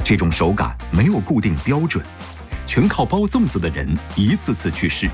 这种手感没有固定标准，全靠包粽子的人一次次去试。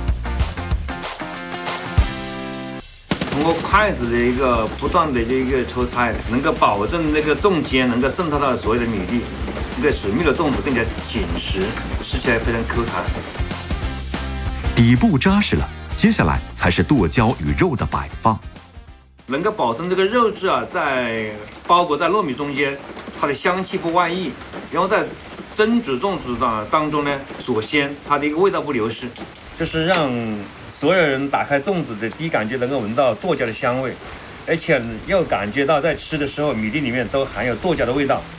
通过筷子的一个不断的一个抽插，能够保证那个粽尖能够渗透到所有的米粒，这个水蜜的粽子更加紧实，吃起来非常 Q 弹。 底部扎实了，接下来才是剁椒与肉的摆放， 能够保证这个肉质啊，在包裹在糯米中间，它的香气不外溢，然后在蒸煮粽子当中呢锁鲜，它的一个味道不流失，就是让所有人打开粽子的第一感觉能够闻到剁椒的香味，而且又感觉到在吃的时候米粒里面都含有剁椒的味道。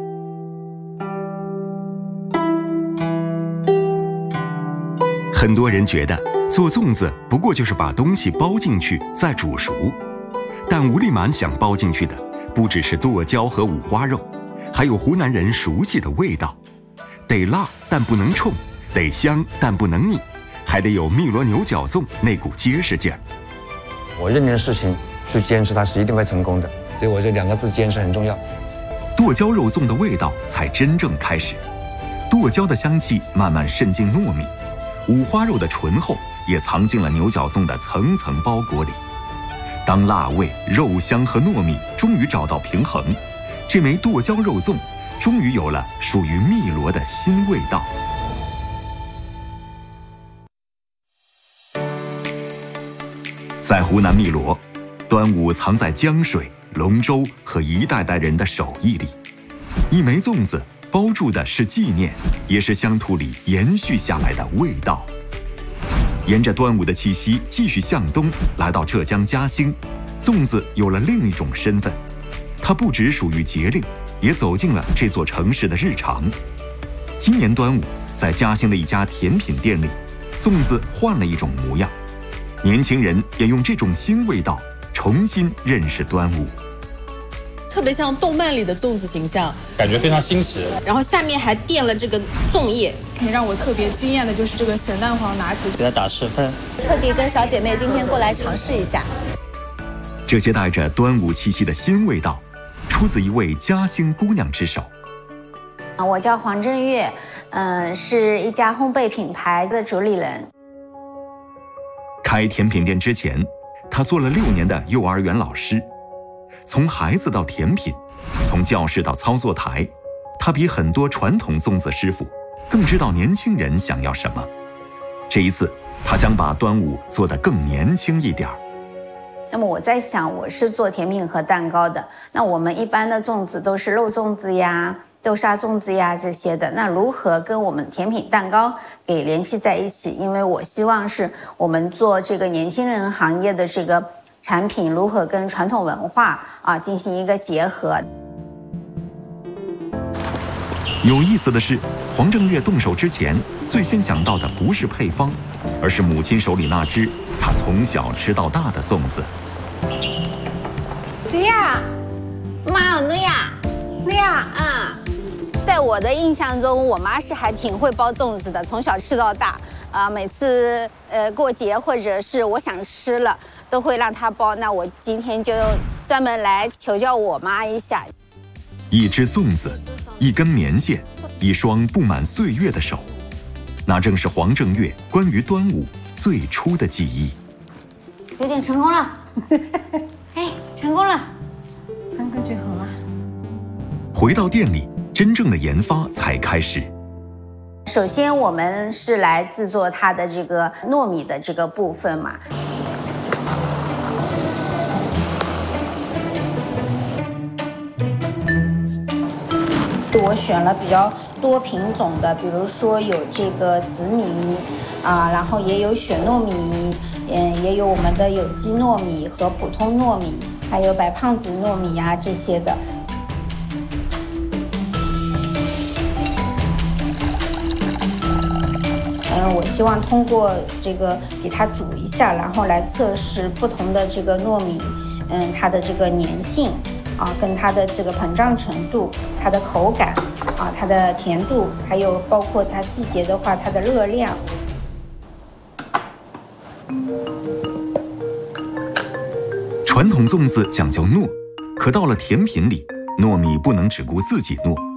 很多人觉得做粽子不过就是把东西包进去再煮熟，但吴丽满想包进去的不只是剁椒和五花肉，还有湖南人熟悉的味道，得辣但不能冲，得香但不能腻，还得有汨罗牛角粽那股结实劲儿。 我认定的事情去坚持，它是一定会成功的，所以我这2个字坚持很重要。 剁椒肉粽的味道才真正开始，剁椒的香气慢慢渗进糯米，五花肉的醇厚也藏进了牛角粽的层层包裹里。当辣味、肉香和糯米终于找到平衡，这枚剁椒肉粽终于有了属于汨罗的新味道。在湖南汨罗，端午藏在江水、龙舟和一代代人的手艺里。一枚粽子包住的是纪念，也是乡土里延续下来的味道。沿着端午的气息继续向东，来到浙江嘉兴，粽子有了另一种身份，它不只属于节令，也走进了这座城市的日常。今年端午，在嘉兴的一家甜品店里，粽子换了一种模样，年轻人也用这种新味道重新认识端午。 特别像动漫里的粽子形象， 感觉非常新奇。 然后下面还垫了这个粽叶。 可以让我特别惊艳的就是这个咸蛋黄拿铁， 给它打10分。 特地跟小姐妹今天过来尝试一下。 这些带着端午气息的新味道，出自一位嘉兴姑娘之手。 我叫黄正月，是一家烘焙品牌的主理人。 开甜品店之前，她做了6年的幼儿园老师。从孩子到甜品，从教室到操作台，他比很多传统粽子师傅更知道年轻人想要什么。这一次，他想把端午做得更年轻一点。 那么我在想，我是做甜品和蛋糕的，那我们一般的粽子都是肉粽子呀、豆沙粽子呀这些的，那如何跟我们甜品蛋糕给联系在一起？因为我希望是我们做这个年轻人行业的这个产品如何跟传统文化进行一个结合。 有意思的是，黄正月动手之前，最先想到的不是配方，而是母亲手里那只他从小吃到大的粽子。 谁呀？ 妈，我呀， 对呀， 在我的印象中，我妈是还挺会包粽子的，从小吃到大。每次过节或者是我想吃了，都会让她包。那我今天就专门来求教我妈一下。 一只粽子，一根棉线，一双布满岁月的手，那正是黄正月关于端午最初的记忆。 有点成功了，哎，成功了，3个就好了。 回到店里，真正的研发才开始。 首先，我们是来制作它的这个糯米的这个部分嘛。我选了比较多品种的，比如说有这个紫米然后也有雪糯米，也有我们的有机糯米和普通糯米，还有白胖子糯米呀这些的。我希望通过这个给它煮一下，然后来测试不同的这个糯米，它的这个粘性跟它的这个膨胀程度，它的口感它的甜度，还有包括它细节的话，它的热量。 传统粽子讲究糯，可到了甜品里，糯米不能只顾自己糯，